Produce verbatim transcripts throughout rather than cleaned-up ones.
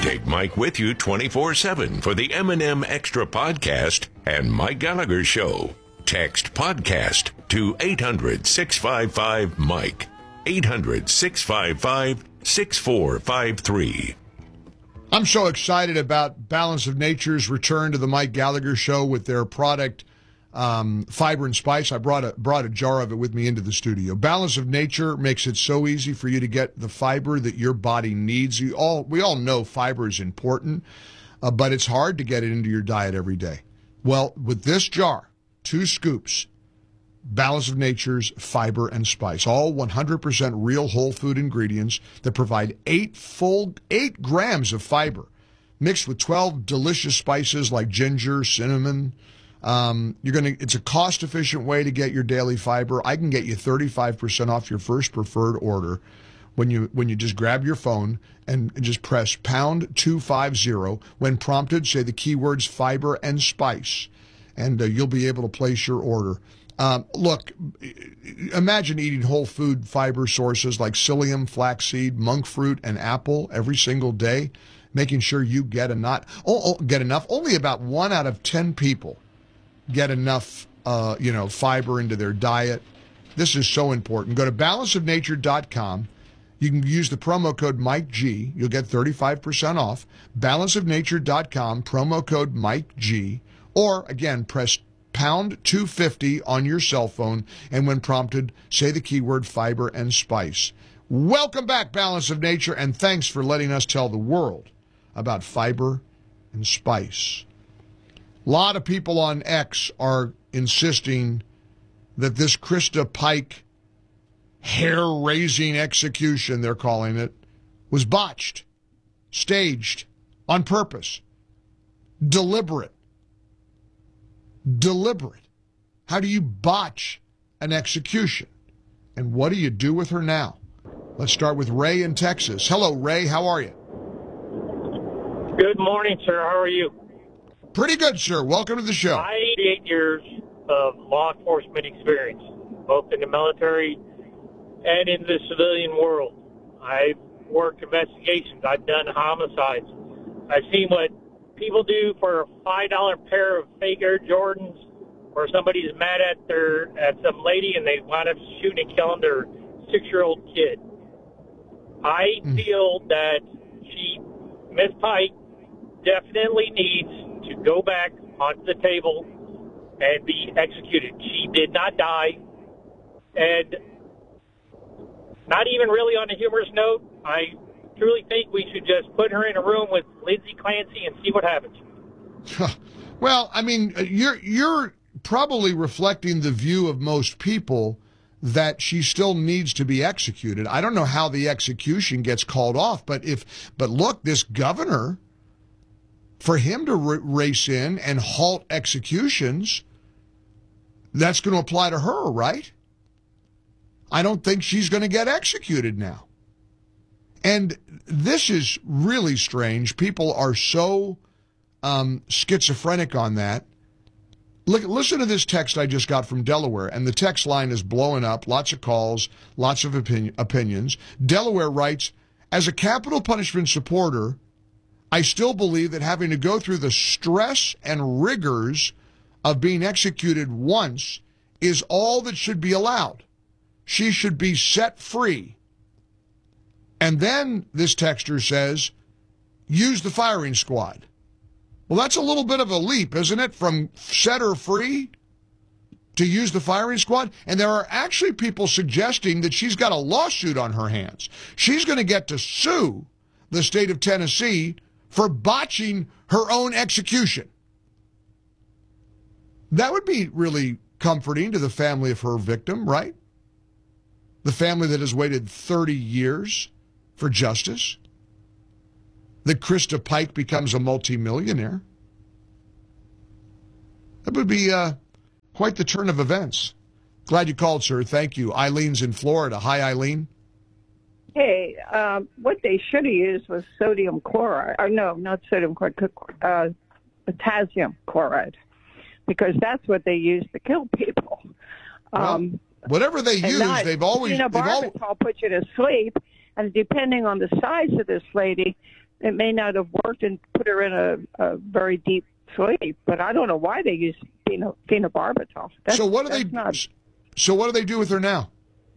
Take Mike with you twenty-four seven for the M and M Extra Podcast and Mike Gallagher Show. Text podcast to eight hundred, six five five, Mike. eight hundred, six five five, six four five three. I'm so excited about Balance of Nature's return to the Mike Gallagher Show with their product, um, Fiber and Spice. I brought a brought a jar of it with me into the studio. Balance of Nature makes it so easy for you to get the fiber that your body needs. You all we all know fiber is important, uh, but it's hard to get it into your diet every day. Well, with this jar, two scoops, Balance of Nature's Fiber and Spice, all one hundred percent real whole food ingredients that provide eight full eight grams of fiber, mixed with twelve delicious spices like ginger, cinnamon. Um, you're gonna. It's a cost-efficient way to get your daily fiber. I can get you thirty-five percent off your first preferred order when you when you just grab your phone and just press pound two five zero. When prompted, say the keywords fiber and spice, and uh, you'll be able to place your order. Um, look, imagine eating whole food fiber sources like psyllium, flaxseed, monk fruit, and apple every single day, making sure you get a not oh, oh, get enough. Only about one out of ten people get enough, uh, you know, fiber into their diet. This is so important. Go to balance of nature dot com. You can use the promo code Mike G. You'll get thirty-five percent off. balance of nature dot com, promo code Mike G. Or, again, press pound two fifty on your cell phone, and when prompted, say the keyword fiber and spice. Welcome back, Balance of Nature, and thanks for letting us tell the world about fiber and spice. A lot of people on X are insisting that this Krista Pike hair-raising execution, they're calling it, was botched, staged, on purpose, deliberate. Deliberate. How do you botch an execution? And what do you do with her now? Let's start with Ray in Texas. Hello, Ray. How are you? Good morning, sir. How are you? Pretty good, sir. Welcome to the show. I had eight years of law enforcement experience, both in the military and in the civilian world. I've worked investigations. I've done homicides. I've seen what people do for a five dollar pair of fake Air Jordans, or somebody's mad at their at some lady and they wind up shooting and killing their six-year-old kid. I mm. feel that she, Miss Pike, definitely needs to go back onto the table and be executed. She did not die. And not even really on a humorous note, I truly think we should just put her in a room with Lindsay Clancy and see what happens. Well, I mean, you're you're probably reflecting the view of most people that she still needs to be executed. I don't know how the execution gets called off, but if but look, this governor, for him to r- race in and halt executions, that's going to apply to her, right? I don't think she's going to get executed now. And this is really strange. People are so um, schizophrenic on that. Look, listen to this text I just got from Delaware, and the text line is blowing up. Lots of calls, lots of opinion, opinions. Delaware writes, as a capital punishment supporter, I still believe that having to go through the stress and rigors of being executed once is all that should be allowed. She should be set free. And then this texter says, use the firing squad. Well, that's a little bit of a leap, isn't it, from set her free to use the firing squad? And there are actually people suggesting that she's got a lawsuit on her hands. She's going to get to sue the state of Tennessee for botching her own execution. That would be really comforting to the family of her victim, right? The family that has waited thirty years for justice. That Krista Pike becomes a multimillionaire. That would be uh, quite the turn of events. Glad you called, sir. Thank you. Eileen's in Florida. Hi, Eileen. Hey, um, what they should have used was sodium chloride. Or no, not sodium chloride, uh, potassium chloride, because that's what they use to kill people. Um, well, whatever they use, not, they've always... You know, they've barbital al- puts you to sleep, and depending on the size of this lady, it may not have worked and put her in a, a very deep sleep. But I don't know why they use pheno, phenobarbital. That's, so what do they? Not... So what do they do with her now?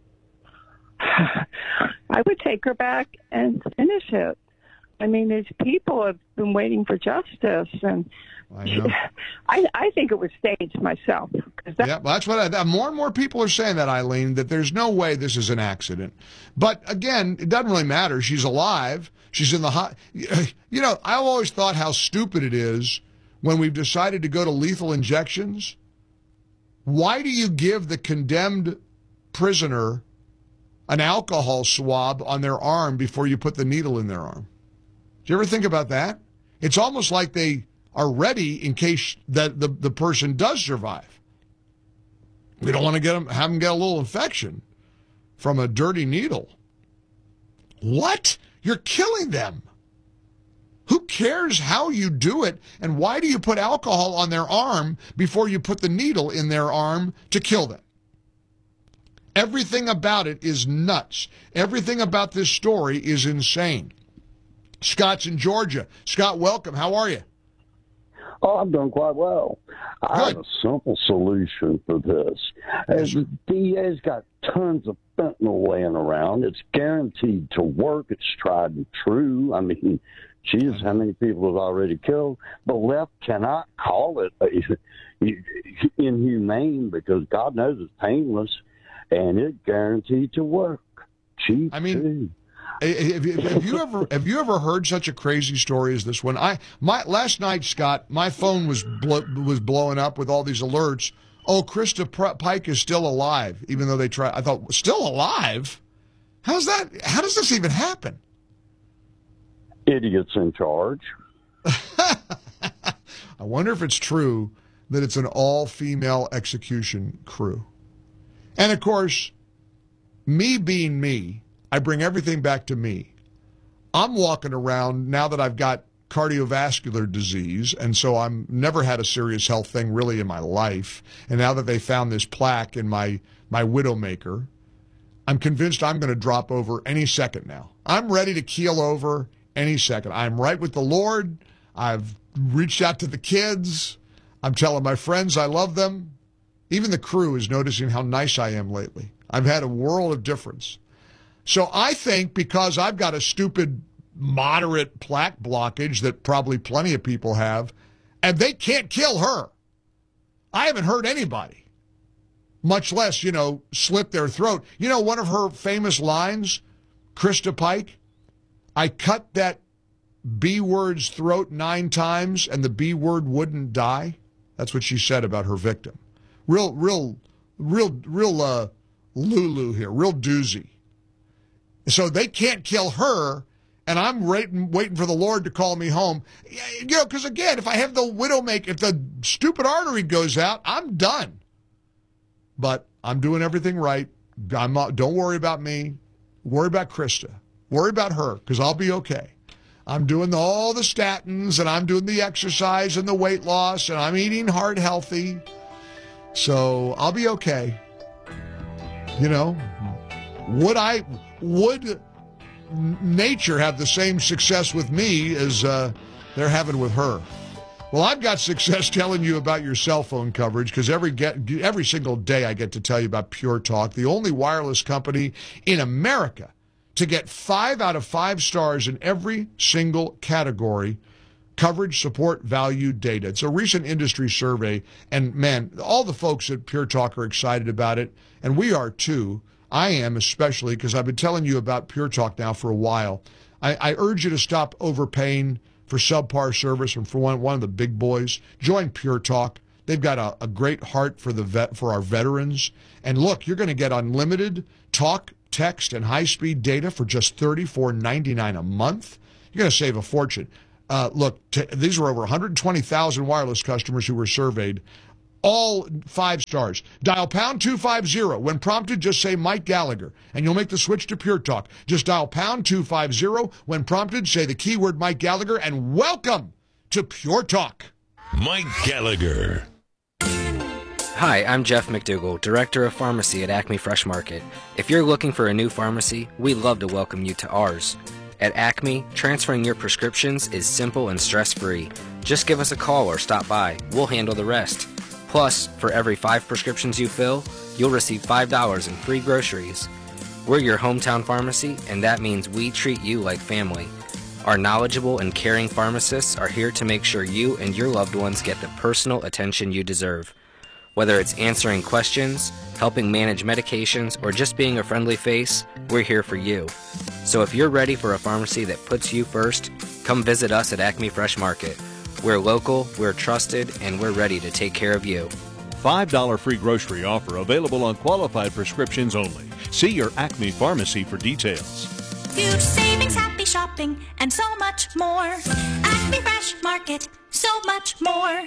I would take her back and finish it. I mean, these people have been waiting for justice, and I know. I, I think it was staged myself. That, yeah, well, that's what I, more and more people are saying that, Eileen, that there's no way this is an accident. But again, it doesn't really matter. She's alive. She's in the hot. You know, I've always thought how stupid it is when we've decided to go to lethal injections. Why do you give the condemned prisoner an alcohol swab on their arm before you put the needle in their arm? Do you ever think about that? It's almost like they are ready in case that the, the person does survive. We don't want to get them, have them get a little infection from a dirty needle. What? You're killing them. Who cares how you do it, and why do you put alcohol on their arm before you put the needle in their arm to kill them? Everything about it is nuts. Everything about this story is insane. Scott's in Georgia. Scott, welcome. How are you? Oh, I'm doing quite well. I Good. have a simple solution for this. As the D A's got tons of fentanyl laying around. It's guaranteed to work. It's tried and true. I mean, geez, how many people have already killed? The left cannot call it inhumane because God knows it's painless, and it's guaranteed to work. Cheap, I mean, too. Have you, have you ever have you ever heard such a crazy story as this one? I my last night, Scott, my phone was blo- was blowing up with all these alerts. Oh, Krista Pike is still alive, even though they try. I thought, still alive? How's that? How does this even happen? Idiots in charge. I wonder if it's true that it's an all-female execution crew. And of course, me being me, I bring everything back to me. I'm walking around now that I've got cardiovascular disease, and so I'm never had a serious health thing really in my life. And now that they found this plaque in my, my Widowmaker, I'm convinced I'm going to drop over any second now. I'm ready to keel over any second. I'm right with the Lord. I've reached out to the kids. I'm telling my friends I love them. Even the crew is noticing how nice I am lately. I've had a world of difference. So I think because I've got a stupid, moderate plaque blockage that probably plenty of people have, and they can't kill her. I haven't heard anybody, much less, you know, slit their throat. You know, one of her famous lines, Krista Pike, I cut that B word's throat nine times and the B word wouldn't die. That's what she said about her victim. Real, real, real, real uh, Lulu here, real doozy. So they can't kill her, and I'm waiting, waiting for the Lord to call me home. You know, because again, if I have the Widowmaker, if the stupid artery goes out, I'm done. But I'm doing everything right. I'm not, don't worry about me. Worry about Krista. Worry about her, because I'll be okay. I'm doing all the statins, and I'm doing the exercise and the weight loss, and I'm eating heart healthy. So I'll be okay. You know, would I... Would nature have the same success with me as uh, they're having with her? Well, I've got success telling you about your cell phone coverage because every get, every single day I get to tell you about Pure Talk, the only wireless company in America to get five out of five stars in every single category: coverage, support, value, data. It's a recent industry survey, and man, all the folks at Pure Talk are excited about it, and we are too. I am, especially because I've been telling you about Pure Talk now for a while. I, I urge you to stop overpaying for subpar service and for one, one of the big boys. Join Pure Talk. They've got a, a great heart for the vet, for our veterans. And look, you're going to get unlimited talk, text, and high-speed data for just thirty-four ninety-nine a month. You're going to save a fortune. Uh, look, t- these were over one hundred twenty thousand wireless customers who were surveyed. All five stars. Dial pound two fifty. When prompted, just say Mike Gallagher, and you'll make the switch to Pure Talk. Just dial pound two fifty. When prompted, say the keyword Mike Gallagher, and welcome to Pure Talk. Mike Gallagher. Hi, I'm Jeff McDougall, Director of Pharmacy at Acme Fresh Market. If you're looking for a new pharmacy, we'd love to welcome you to ours. At Acme, transferring your prescriptions is simple and stress-free. Just give us a call or stop by. We'll handle the rest. Plus, for every five prescriptions you fill, you'll receive five dollars in free groceries. We're your hometown pharmacy, and that means we treat you like family. Our knowledgeable and caring pharmacists are here to make sure you and your loved ones get the personal attention you deserve. Whether it's answering questions, helping manage medications, or just being a friendly face, we're here for you. So if you're ready for a pharmacy that puts you first, come visit us at Acme Fresh Market. We're local, we're trusted, and we're ready to take care of you. five dollars free grocery offer available on qualified prescriptions only. See your Acme pharmacy for details. Huge savings, happy shopping, and so much more. Acme Fresh Market, so much more.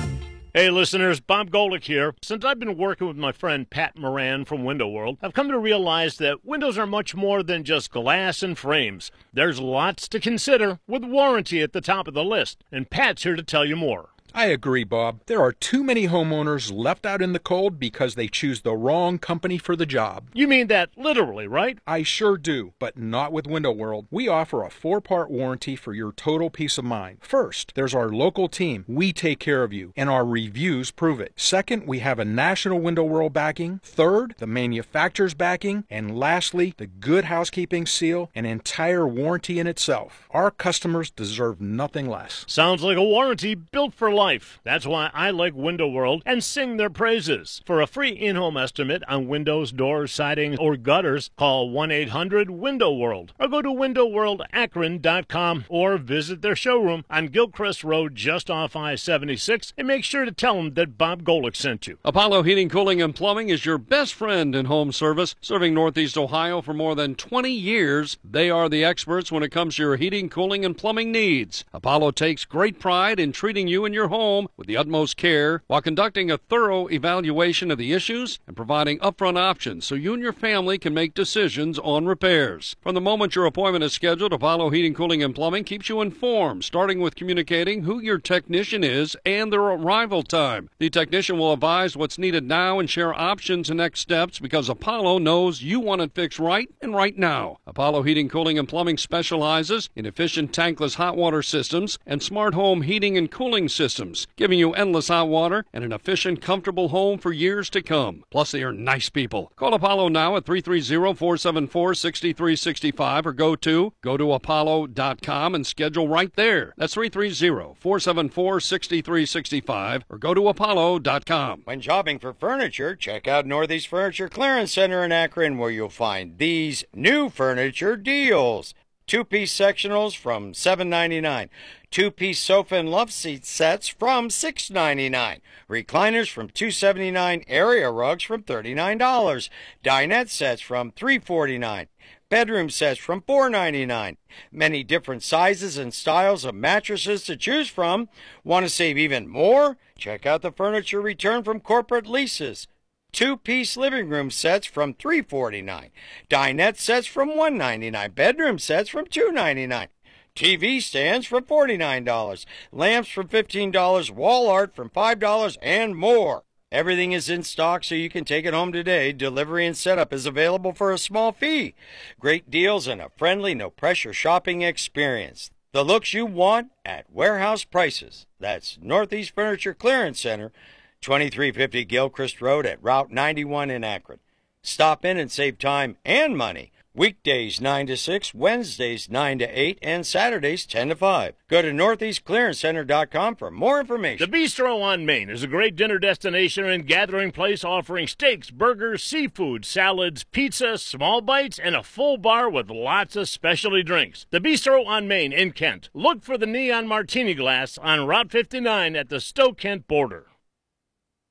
Hey listeners, Bob Golick here. Since I've been working with my friend Pat Moran from Window World, I've come to realize that windows are much more than just glass and frames. There's lots to consider, with warranty at the top of the list, and Pat's here to tell you more. I agree, Bob. There are too many homeowners left out in the cold because they choose the wrong company for the job. You mean that literally, right? I sure do, but not with Window World. We offer a four-part warranty for your total peace of mind. First, there's our local team. We take care of you, and our reviews prove it. Second, we have a national Window World backing. Third, the manufacturer's backing. And lastly, the Good Housekeeping seal, an entire warranty in itself. Our customers deserve nothing less. Sounds like a warranty built for life. Life. That's why I like Window World and sing their praises. For a free in-home estimate on windows, doors, siding, or gutters, call one eight hundred window world or go to window world akron dot com or visit their showroom on Gilchrist Road just off I seventy-six and make sure to tell them that Bob Golick sent you. Apollo Heating, Cooling, and Plumbing is your best friend in home service, serving Northeast Ohio for more than twenty years. They are the experts when it comes to your heating, cooling, and plumbing needs. Apollo takes great pride in treating you and your home with the utmost care while conducting a thorough evaluation of the issues and providing upfront options so you and your family can make decisions on repairs. From the moment your appointment is scheduled, Apollo Heating, Cooling, and Plumbing keeps you informed, starting with communicating who your technician is and their arrival time. The technician will advise what's needed now and share options and next steps because Apollo knows you want it fixed right and right now. Apollo Heating, Cooling, and Plumbing specializes in efficient tankless hot water systems and smart home heating and cooling systems, giving you endless hot water and an efficient, comfortable home for years to come. Plus, they are nice people. Call Apollo now at three three zero, four seven four, six three six five or go to go to apollo dot com and schedule right there. That's three three zero, four seven four, six three six five or go to apollo dot com. When shopping for furniture, check out Northeast Furniture Clearance Center in Akron, where you'll find these new furniture deals. Two-piece sectionals from seven ninety-nine. Two-piece sofa and love seat sets from six ninety-nine. Recliners from two seventy-nine. Area rugs from thirty-nine dollars. Dinette sets from three forty-nine. Bedroom sets from four ninety-nine. Many different sizes and styles of mattresses to choose from. Want to save even more? Check out the furniture returned from corporate leases. Two-piece living room sets from three forty-nine. Dinette sets from one ninety-nine. Bedroom sets from two ninety-nine. T V stands from forty-nine dollars. Lamps from fifteen dollars. Wall art from five dollars and more. Everything is in stock so you can take it home today. Delivery and setup is available for a small fee. Great deals and a friendly, no-pressure shopping experience. The looks you want at warehouse prices. That's Northeast Furniture Clearance Center, twenty-three fifty Gilchrist Road at Route ninety-one in Akron. Stop in and save time and money. Weekdays nine to six, Wednesdays nine to eight, and Saturdays ten to five. Go to northeast clearance center dot com for more information. The Bistro on Main is a great dinner destination and gathering place offering steaks, burgers, seafood, salads, pizza, small bites, and a full bar with lots of specialty drinks. The Bistro on Main in Kent. Look for the neon martini glass on Route fifty-nine at the Stowe-Kent border.